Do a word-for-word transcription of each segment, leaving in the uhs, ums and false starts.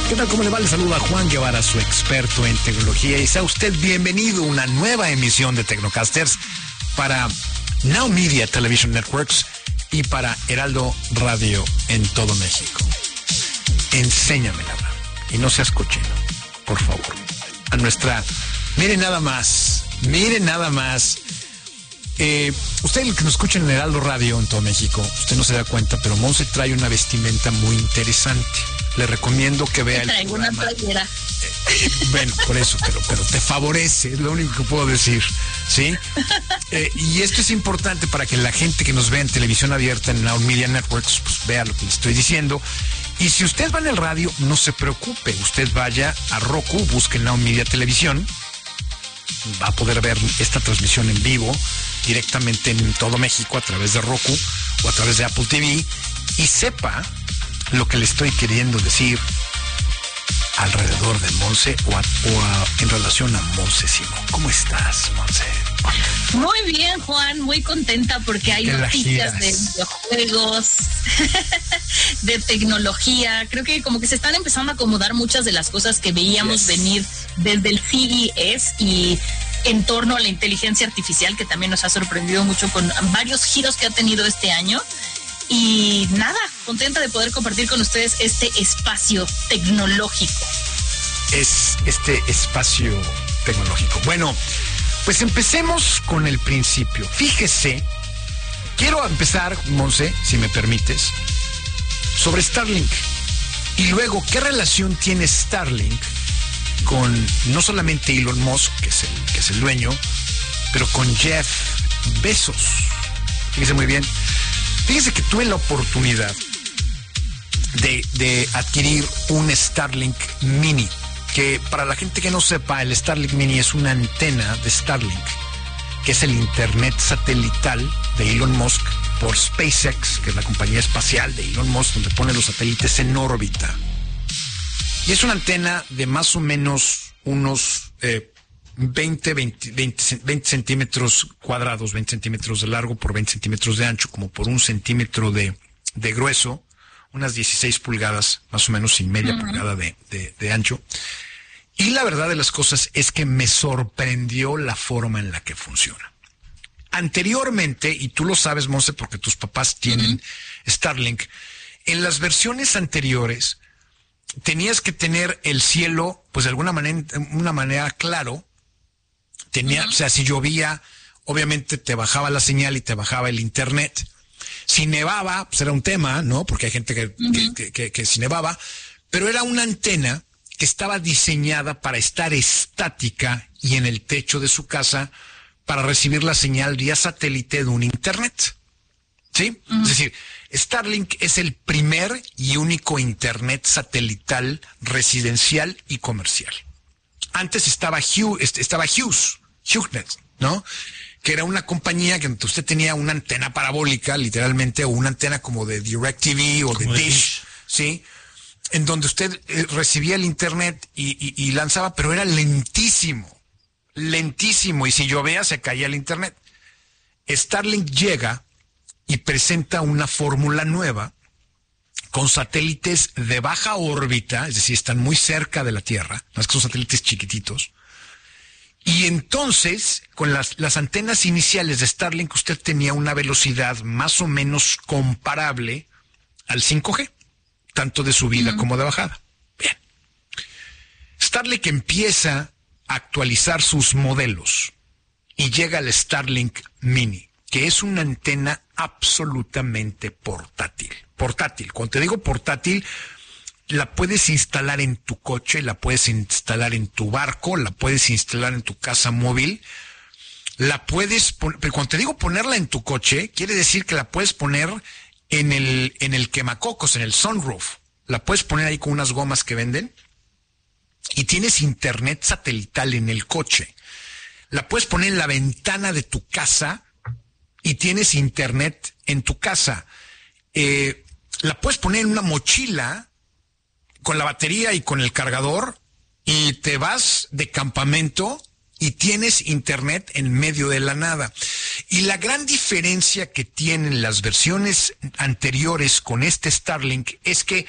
¿Qué tal? ¿Cómo le va? Le saluda Juan Guevara, su experto en tecnología. Y sea usted bienvenido a una nueva emisión de Tecnocasters para Now Media Television Networks y para Heraldo Radio en todo México. Enséñamela y no seas cochino, por favor. A nuestra... Miren nada más, miren nada más. Eh, usted, el que nos escucha en Heraldo Radio en todo México, usted no se da cuenta, pero Monse trae una vestimenta muy interesante. Le recomiendo que vea el traigo programa. Una playera. Eh, eh, bueno, por eso, pero, pero te favorece, es lo único que puedo decir, ¿sí? Eh, y esto es importante para que la gente que nos ve en televisión abierta en Now Media Networks, pues vea lo que le estoy diciendo. Y si usted va en el radio, no se preocupe, usted vaya a Roku, busque Now Media Televisión, va a poder ver esta transmisión en vivo directamente en todo México a través de Roku o a través de Apple T V y sepa lo que le estoy queriendo decir alrededor de Monse o, a, o a, en relación a Monse Simón. ¿Cómo estás, Monse? Muy bien, Juan, muy contenta porque hay noticias de videojuegos, de tecnología. Creo que como que se están empezando a acomodar muchas de las cosas que veíamos yes. venir desde el C E S y en torno a la inteligencia artificial, que también nos ha sorprendido mucho con varios giros que ha tenido este año. Y nada, contenta de poder compartir con ustedes este espacio tecnológico. Es este espacio tecnológico. Bueno, pues empecemos con el principio. Fíjese, quiero empezar, Monse, si me permites, sobre Starlink. Y luego, ¿qué relación tiene Starlink con no solamente Elon Musk, que es el, que es el dueño, pero con Jeff Bezos? Fíjese muy bien. Fíjese que tuve la oportunidad de, de adquirir un Starlink Mini, que para la gente que no sepa, el Starlink Mini es una antena de Starlink, que es el internet satelital de Elon Musk por SpaceX, que es la compañía espacial de Elon Musk, donde pone los satélites en órbita. Y es una antena de más o menos unos eh, veinte, veinte, veinte, veinte centímetros cuadrados, veinte centímetros de largo por veinte centímetros de ancho, como por un centímetro de, de grueso, unas dieciséis pulgadas, más o menos, y media uh-huh. pulgada de, de, de ancho. Y la verdad de las cosas es que me sorprendió la forma en la que funciona. Anteriormente, y tú lo sabes, Monse, porque tus papás tienen uh-huh. Starlink, en las versiones anteriores tenías que tener el cielo, pues de alguna manera, una manera claro. Tenía, uh-huh. o sea, si llovía, obviamente te bajaba la señal y te bajaba el internet. Si nevaba, pues era un tema, ¿no? Porque hay gente que, uh-huh. que, que, que, que si nevaba, pero era una antena que estaba diseñada para estar estática y en el techo de su casa para recibir la señal vía satélite de un internet. ¿Sí? Uh-huh. Es decir, Starlink es el primer y único internet satelital residencial y comercial. Antes estaba Hughes, estaba Hughes, HughesNet, ¿no? Que era una compañía que usted tenía una antena parabólica, literalmente, o una antena como de DirecTV o de Dish, Dish, ¿sí? En donde usted eh, recibía el internet y, y, y lanzaba, pero era lentísimo, lentísimo, y si llovía se caía el internet. Starlink llega y presenta una fórmula nueva con satélites de baja órbita, es decir, están muy cerca de la Tierra, no es que son satélites chiquititos. Y entonces, con las, las antenas iniciales de Starlink, usted tenía una velocidad más o menos comparable al cinco G, tanto de subida uh-huh. como de bajada. Bien. Starlink empieza a actualizar sus modelos y llega al Starlink Mini, que es una antena absolutamente portátil. Portátil. Cuando te digo portátil, la puedes instalar en tu coche, la puedes instalar en tu barco, la puedes instalar en tu casa móvil, la puedes poner, pero cuando te digo ponerla en tu coche, quiere decir que la puedes poner en el, en el quemacocos, en el sunroof. La puedes poner ahí con unas gomas que venden y tienes internet satelital en el coche. La puedes poner en la ventana de tu casa y tienes internet en tu casa. Eh, la puedes poner en una mochila con la batería y con el cargador y te vas de campamento y tienes internet en medio de la nada. Y la gran diferencia que tienen las versiones anteriores con este Starlink es que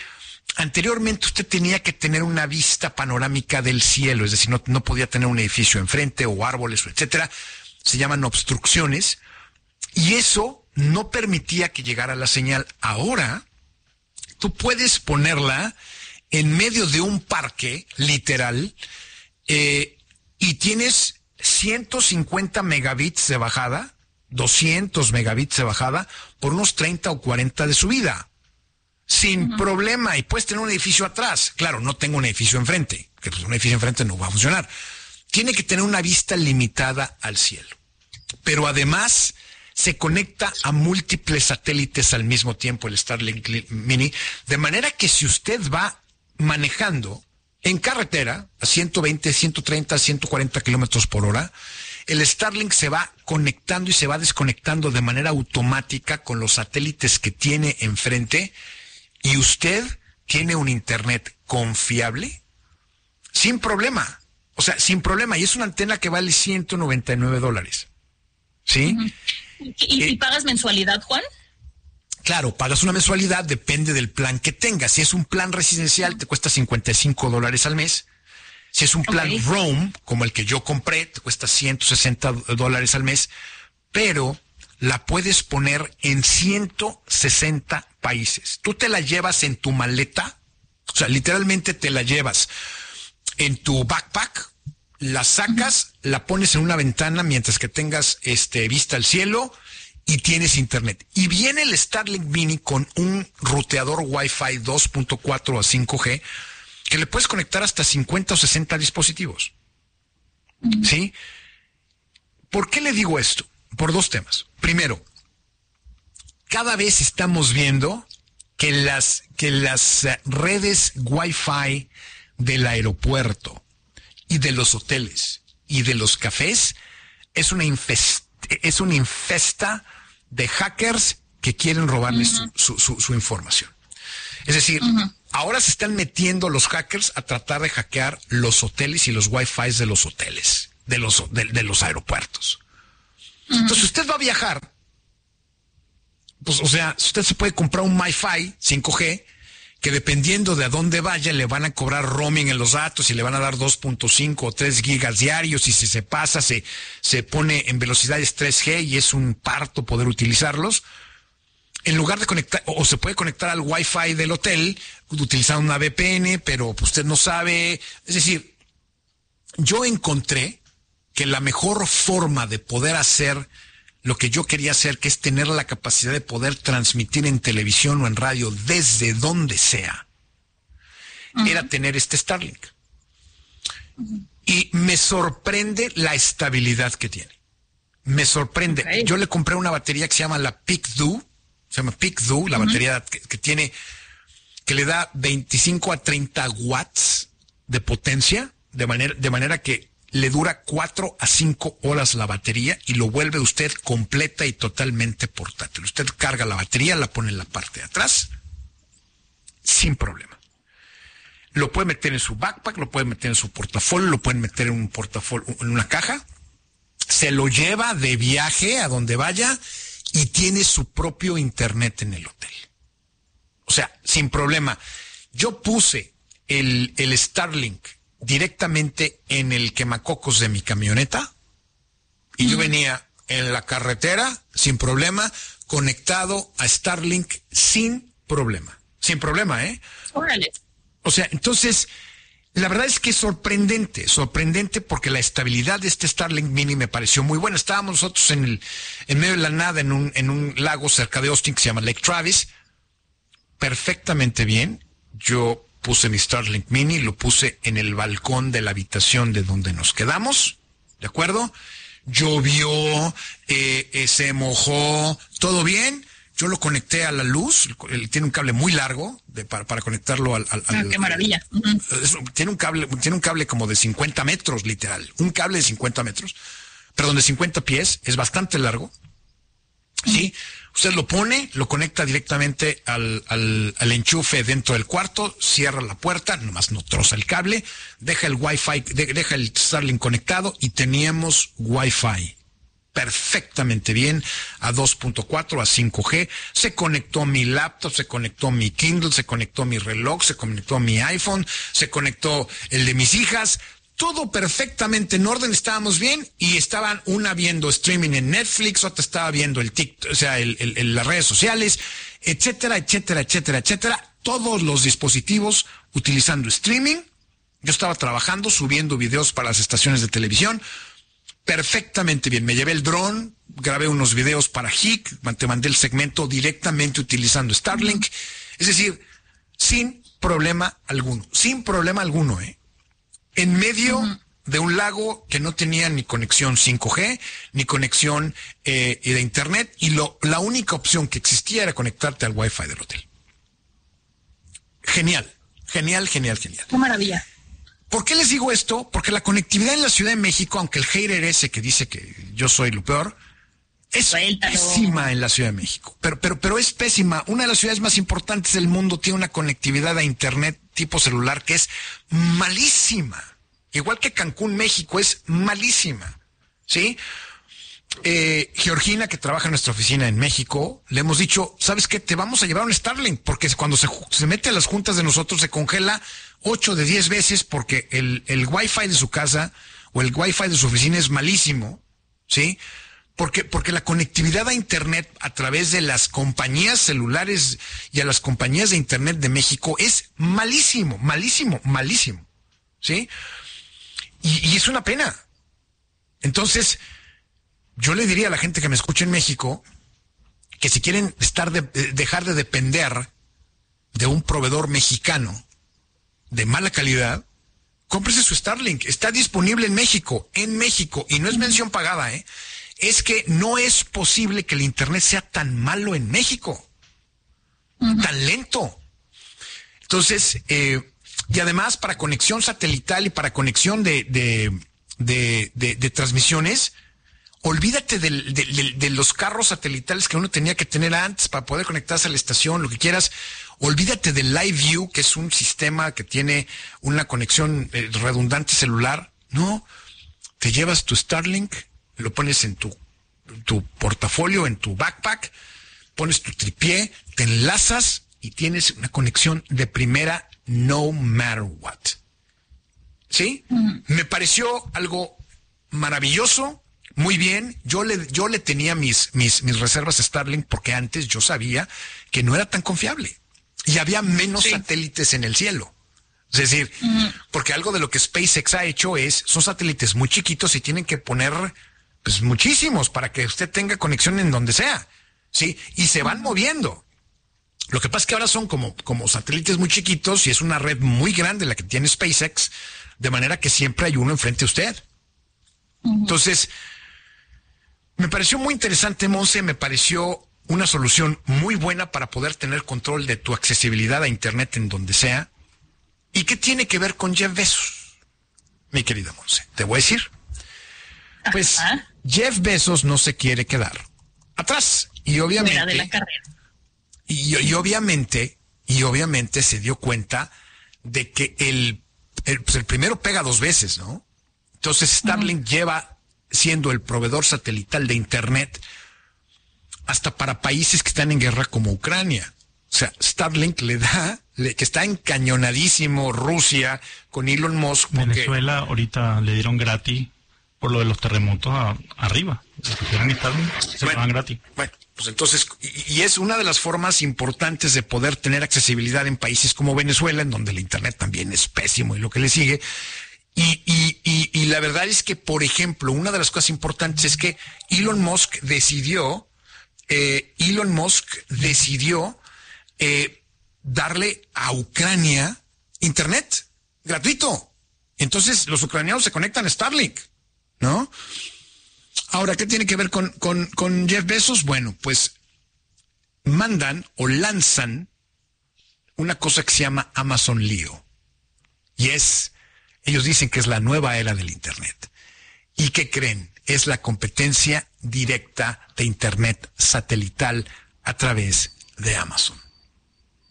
anteriormente usted tenía que tener una vista panorámica del cielo, es decir, no, no podía tener un edificio enfrente o árboles, etcétera. Se llaman obstrucciones, y eso no permitía que llegara la señal. Ahora, tú puedes ponerla en medio de un parque, literal, eh, y tienes ciento cincuenta megabits de bajada, doscientos megabits de bajada, por unos treinta o cuarenta de subida. Sin uh-huh. problema, y puedes tener un edificio atrás. Claro, no tengo un edificio enfrente, que pues un edificio enfrente no va a funcionar. Tiene que tener una vista limitada al cielo. Pero además se conecta a múltiples satélites al mismo tiempo, el Starlink Mini, de manera que si usted va manejando en carretera a ciento veinte, ciento treinta, ciento cuarenta kilómetros por hora, el Starlink se va conectando y se va desconectando de manera automática con los satélites que tiene enfrente, y usted tiene un internet confiable sin problema. O sea, sin problema. Y es una antena que vale ciento noventa y nueve dólares. ¿Sí? Uh-huh. ¿Y, y eh, pagas mensualidad, Juan? Claro, pagas una mensualidad, depende del plan que tengas. Si es un plan residencial, te cuesta cincuenta y cinco dólares al mes. Si es un plan okay. Roam, como el que yo compré, te cuesta ciento sesenta dólares al mes. Pero la puedes poner en ciento sesenta países. Tú te la llevas en tu maleta, o sea, literalmente te la llevas en tu backpack, la sacas, uh-huh. la pones en una ventana mientras que tengas este vista al cielo y tienes internet. Y viene el Starlink Mini con un ruteador Wi-Fi dos punto cuatro a cinco G que le puedes conectar hasta cincuenta o sesenta dispositivos. Uh-huh. ¿Sí? ¿Por qué le digo esto? Por dos temas. Primero, cada vez estamos viendo que las, que las redes Wi-Fi del aeropuerto y de los hoteles y de los cafés es una infest, es una infesta de hackers que quieren robarles uh-huh. su, su, su, su información. Es decir, uh-huh. ahora se están metiendo los hackers a tratar de hackear los hoteles y los Wi-Fi de los hoteles, de los, de, de los aeropuertos. Uh-huh. Entonces, usted va a viajar, pues, o sea, usted se puede comprar un Wi-Fi cinco G, que dependiendo de a dónde vaya, le van a cobrar roaming en los datos y le van a dar dos punto cinco o tres gigas diarios, y si se pasa, se, se pone en velocidades tres G y es un parto poder utilizarlos. En lugar de conectar, o se puede conectar al Wi-Fi del hotel utilizando una V P N, pero usted no sabe. Es decir, yo encontré que la mejor forma de poder hacer lo que yo quería hacer, que es tener la capacidad de poder transmitir en televisión o en radio desde donde sea, uh-huh. era tener este Starlink. Uh-huh. Y me sorprende la estabilidad que tiene. Me sorprende. Okay. Yo le compré una batería que se llama la PicDo, se llama PicDo, la uh-huh. batería que, que tiene, que le da veinticinco a treinta watts de potencia, de manera, de manera que le dura cuatro a cinco horas la batería y lo vuelve usted completa y totalmente portátil. Usted carga la batería, la pone en la parte de atrás, sin problema. Lo puede meter en su backpack, lo puede meter en su portafolio, lo pueden meter en un portafolio, en una caja, se lo lleva de viaje a donde vaya y tiene su propio internet en el hotel. O sea, sin problema. Yo puse el, el Starlink directamente en el quemacocos de mi camioneta y uh-huh. yo venía en la carretera sin problema, conectado a Starlink sin problema, sin problema, ¿eh? Órale. O sea, entonces, la verdad es que es sorprendente, sorprendente porque la estabilidad de este Starlink Mini me pareció muy buena. Estábamos nosotros en el, en medio de la nada, en un, en un lago cerca de Austin que se llama Lake Travis, perfectamente bien. Yo puse mi Starlink Mini, lo puse en el balcón de la habitación de donde nos quedamos, ¿de acuerdo? Llovió, eh, eh, se mojó, todo bien. Yo lo conecté a la luz, él tiene un cable muy largo de, para, para conectarlo al... al, al ah, ¡qué maravilla! Uh-huh. Es, tiene un cable, tiene un cable como de cincuenta metros, literal. Un cable de cincuenta metros, perdón, de cincuenta pies, es bastante largo. Uh-huh. ¿Sí? Usted lo pone, lo conecta directamente al, al, al enchufe dentro del cuarto, cierra la puerta, nomás no troza el cable, deja el Wi-Fi, de, deja el Starlink conectado y teníamos Wi-Fi. perfectamente bien a dos punto cuatro, a cinco G. Se conectó mi laptop, se conectó mi Kindle, se conectó mi reloj, se conectó mi iPhone, se conectó el de mis hijas. Todo perfectamente en orden, estábamos bien y estaban una viendo streaming en Netflix, otra estaba viendo el TikTok, o sea, el, el, el, las redes sociales, etcétera, etcétera, etcétera, etcétera. Todos los dispositivos utilizando streaming. Yo estaba trabajando, subiendo videos para las estaciones de televisión. Perfectamente bien. Me llevé el dron, grabé unos videos para H I C, te mandé el segmento directamente utilizando Starlink. Es decir, sin problema alguno. Sin problema alguno, ¿eh? En medio uh-huh. de un lago que no tenía ni conexión cinco G, ni conexión eh, de internet, y lo, la única opción que existía era conectarte al Wi-Fi del hotel. Genial, genial, genial, genial. ¡Qué maravilla! ¿Por qué les digo esto? Porque la conectividad en la Ciudad de México, aunque el hater ese que dice que yo soy lo peor, es Suéltalo. pésima en la Ciudad de México. Pero, pero, pero es pésima. Una de las ciudades más importantes del mundo tiene una conectividad a internet tipo celular que es malísima. Igual que Cancún, México, es malísima. ¿Sí? Eh, Georgina, que trabaja en nuestra oficina en México, le hemos dicho, ¿sabes qué? Te vamos a llevar un Starlink, porque cuando se, se mete a las juntas de nosotros se congela ocho de diez veces porque el, el Wi-Fi de su casa o el Wi-Fi de su oficina es malísimo, ¿sí? Porque, porque la conectividad a internet a través de las compañías celulares y a las compañías de internet de México es malísimo, malísimo, malísimo, ¿sí? Y, y es una pena. Entonces, yo le diría a la gente que me escucha en México que si quieren estar de, dejar de depender de un proveedor mexicano de mala calidad, cómprese su Starlink. Está disponible en México, en México, y no es mención pagada, ¿eh? Es que no es posible que el internet sea tan malo en México, uh-huh. tan lento. Entonces, eh, y además para conexión satelital y para conexión de, de, de, de, de transmisiones, olvídate de, de, de, de los carros satelitales que uno tenía que tener antes para poder conectarse a la estación, lo que quieras. Olvídate del Live View, que es un sistema que tiene una conexión eh, redundante celular. No, te llevas tu Starlink, lo pones en tu, tu portafolio, en tu backpack, pones tu tripié, te enlazas y tienes una conexión de primera no matter what. ¿Sí? Mm. Me pareció algo maravilloso. Muy bien, yo le, yo le tenía mis, mis, mis reservas a Starlink porque antes yo sabía que no era tan confiable y había menos sí. satélites en el cielo. Es decir, uh-huh. porque algo de lo que SpaceX ha hecho es, son satélites muy chiquitos y tienen que poner pues muchísimos para que usted tenga conexión en donde sea, ¿sí? Y se van uh-huh. moviendo. Lo que pasa es que ahora son como, como satélites muy chiquitos y es una red muy grande la que tiene SpaceX, de manera que siempre hay uno enfrente a usted. Uh-huh. Entonces, me pareció muy interesante, Monse, me pareció una solución muy buena para poder tener control de tu accesibilidad a internet en donde sea. ¿Y qué tiene que ver con Jeff Bezos, mi querida Monse? Te voy a decir. Pues Ajá. Jeff Bezos no se quiere quedar atrás. Y obviamente. Fuera de la carrera. Y, y obviamente, y obviamente se dio cuenta de que el, el, pues el primero pega dos veces, ¿no? Entonces Starlink uh-huh. lleva siendo el proveedor satelital de internet hasta para países que están en guerra como Ucrania. O sea, Starlink le da, le, que está encañonadísimo Rusia con Elon Musk. Porque Venezuela ahorita le dieron gratis por lo de los terremotos a, arriba. Si quisieran Starlink, se bueno, van gratis. Bueno, pues entonces, y, y es una de las formas importantes de poder tener accesibilidad en países como Venezuela, en donde el internet también es pésimo y lo que le sigue. Y, y, y, y la verdad es que, por ejemplo, una de las cosas importantes es que Elon Musk decidió, eh, Elon Musk decidió eh, darle a Ucrania internet gratuito. Entonces los ucranianos se conectan a Starlink, ¿no? Ahora, ¿qué tiene que ver con, con, con Jeff Bezos? Bueno, pues mandan o lanzan una cosa que se llama Amazon Leo. Y es... Ellos dicen que es la nueva era del internet. ¿Y qué creen? Es la competencia directa de internet satelital a través de Amazon.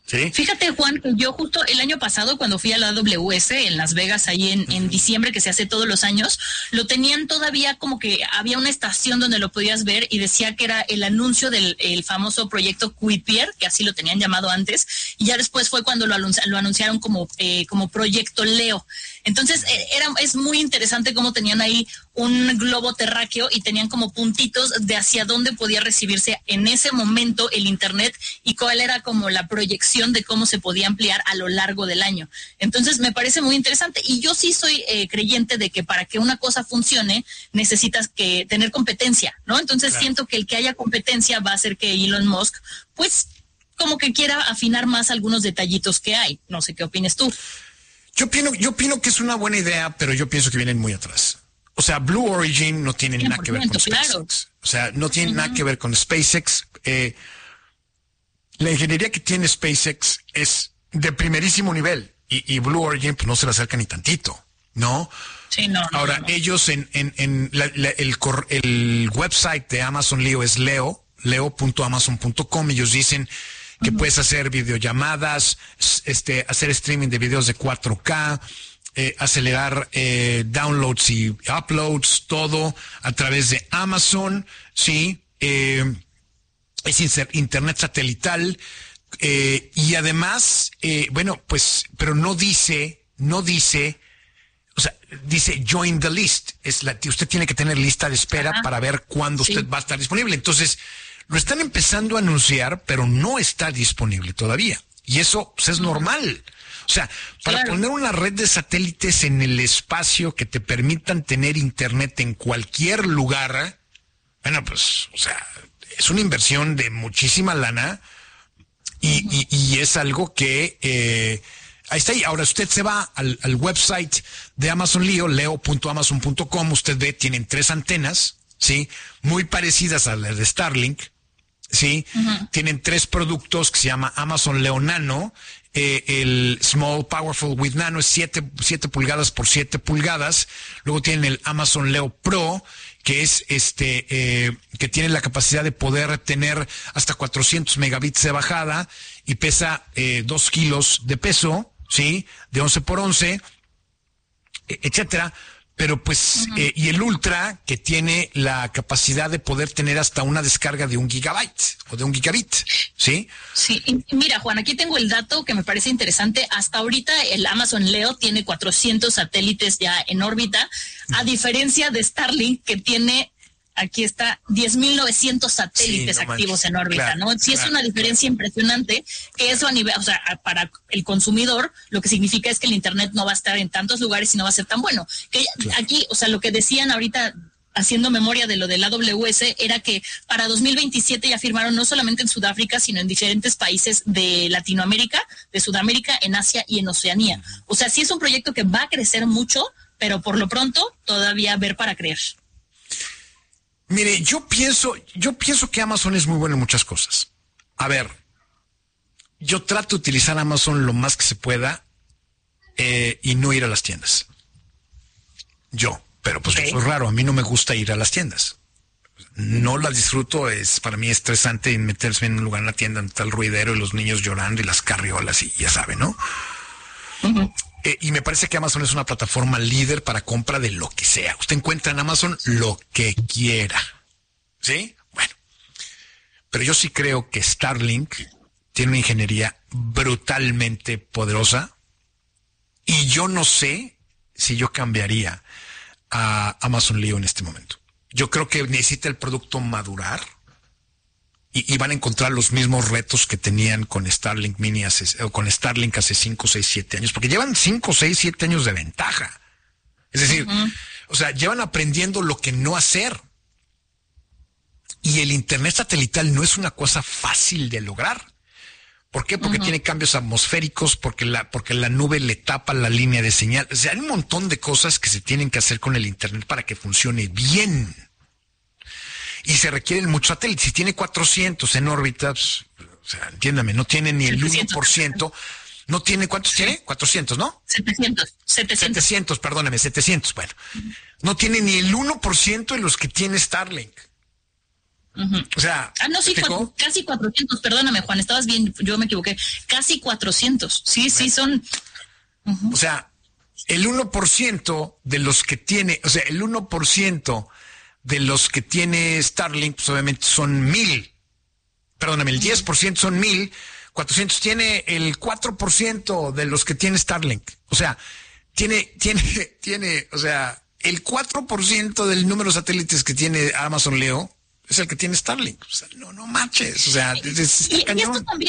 ¿Sí? Fíjate, Juan, que yo justo el año pasado, cuando fui a la A W S en Las Vegas, ahí en, en diciembre, que se hace todos los años, lo tenían todavía como que había una estación donde lo podías ver y decía que era el anuncio del el famoso proyecto Kuiper, que así lo tenían llamado antes, y ya después fue cuando lo, anunci- lo anunciaron como, eh, como Proyecto Leo. Entonces, era, es muy interesante cómo tenían ahí un globo terráqueo y tenían como puntitos de hacia dónde podía recibirse en ese momento el Internet y cuál era como la proyección de cómo se podía ampliar a lo largo del año. Entonces, me parece muy interesante. Y yo sí soy eh, creyente de que para que una cosa funcione, necesitas que tener competencia, ¿no? Entonces, claro, siento que el que haya competencia va a hacer que Elon Musk, pues, como que quiera afinar más algunos detallitos que hay. No sé qué opines tú. Yo opino, yo opino que es una buena idea, pero yo pienso que vienen muy atrás. O sea, Blue Origin no tiene nada que ver con SpaceX. Claro. O sea, no tiene uh-huh. nada que ver con SpaceX. Eh, la ingeniería que tiene SpaceX es de primerísimo nivel y, y Blue Origin pues no se le acerca ni tantito, ¿no? Sí, no. Ahora, no, no. ellos en, en, en la, la, el, cor, el website de Amazon Leo es leo, leo punto amazon punto com. Ellos dicen que uh-huh. puedes hacer videollamadas, este, hacer streaming de videos de cuatro K, eh, acelerar eh, downloads y uploads, todo a través de Amazon, sí, eh, es internet satelital, eh, y además, eh, bueno, pues, pero no dice, no dice, o sea, dice join the list, es la, usted tiene que tener lista de espera Ajá. para ver cuándo sí. usted va a estar disponible. Entonces, lo están empezando a anunciar, pero no está disponible todavía. Y eso pues, es normal. O sea, para claro. poner una red de satélites en el espacio que te permitan tener internet en cualquier lugar, bueno, pues, o sea, es una inversión de muchísima lana y, uh-huh. y, y es algo que... Eh, ahí está. Ahora usted se va al, al website de Amazon Leo, leo punto amazon punto com. Usted ve, tienen tres antenas, ¿sí? Muy parecidas a las de Starlink. Sí, uh-huh. tienen tres productos que se llama Amazon Leo Nano, eh, el Small Powerful with Nano es siete pulgadas por siete pulgadas, luego tienen el Amazon Leo Pro, que es este, eh, que tiene la capacidad de poder tener hasta cuatrocientos megabits de bajada y pesa eh, dos kilos de peso, sí, de once por once, etcétera. Pero pues, uh-huh. eh, y el Ultra, que tiene la capacidad de poder tener hasta una descarga de un gigabyte o de un gigabit, ¿sí? Sí, y mira, Juan, aquí tengo el dato que me parece interesante. Hasta ahorita el Amazon Leo tiene cuatrocientos satélites ya en órbita, a diferencia de Starlink, que tiene, aquí está, diez mil novecientos satélites sí, no activos manches. en órbita, claro, ¿no? Sí, claro, es una diferencia claro. impresionante, que eso a nivel, o sea, para el consumidor, lo que significa es que el Internet no va a estar en tantos lugares y no va a ser tan bueno. Que claro. aquí, o sea, lo que decían ahorita, haciendo memoria de lo del A W S, era que para dos mil veintisiete ya firmaron no solamente en Sudáfrica, sino en diferentes países de Latinoamérica, de Sudamérica, en Asia y en Oceanía. O sea, sí es un proyecto que va a crecer mucho, pero por lo pronto todavía ver para creer. Mire, yo pienso, yo pienso que Amazon es muy bueno en muchas cosas. A ver, yo trato de utilizar Amazon lo más que se pueda eh, y no ir a las tiendas. Yo, pero pues okay. eso es raro, a mí no me gusta ir a las tiendas. No las disfruto, es para mí estresante meterse en un lugar en la tienda donde está el ruidero y los niños llorando y las carriolas y ya sabe, ¿no? Uh-huh. Eh, y me parece que Amazon es una plataforma líder para compra de lo que sea. Usted encuentra en Amazon lo que quiera. ¿Sí? Bueno. Pero yo sí creo que Starlink tiene una ingeniería brutalmente poderosa. Y yo no sé si yo cambiaría a Amazon Leo en este momento. Yo creo que necesita el producto madurar. Y, y van a encontrar los mismos retos que tenían con Starlink Mini hace, o con Starlink hace cinco, seis, siete años, porque llevan cinco, seis, siete años de ventaja. Es decir, uh-huh. o sea, llevan aprendiendo lo que no hacer. Y el Internet satelital no es una cosa fácil de lograr. ¿Por qué? Porque uh-huh. tiene cambios atmosféricos, porque la, porque la nube le tapa la línea de señal. O sea, hay un montón de cosas que se tienen que hacer con el Internet para que funcione bien. Y se requieren muchos satélites. Si tiene cuatrocientos en órbita, pues, o sea, entiéndame, no tiene ni el uno por ciento. No tiene, ¿cuántos sí. tiene? cuatrocientos, ¿no? setecientos. setecientos. setecientos, perdóname, setecientos. Bueno, uh-huh. no tiene ni el uno por ciento de los que tiene Starlink. Uh-huh. O sea, ah, no, sí, cuatro, casi cuatrocientos, perdóname, Juan, estabas bien, yo me equivoqué, casi cuatrocientos, sí, bueno. sí, son... Uh-huh. O sea, el uno por ciento de los que tiene, o sea, el uno por ciento de los que tiene Starlink, pues obviamente son mil, perdóname, el uh-huh. diez por ciento son mil, cuatrocientos tiene el cuatro por ciento de los que tiene Starlink, o sea, tiene, tiene, tiene, o sea, el cuatro por ciento del número de satélites que tiene Amazon Leo es el que tiene Starlink. O sea, no, no manches. O sea, es, es, y, y esto también